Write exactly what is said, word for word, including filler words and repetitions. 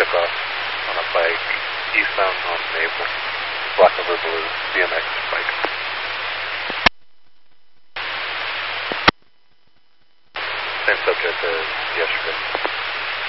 off on a bike eastbound on Maple. Black over blue, B M X bike. Same subject as yesterday.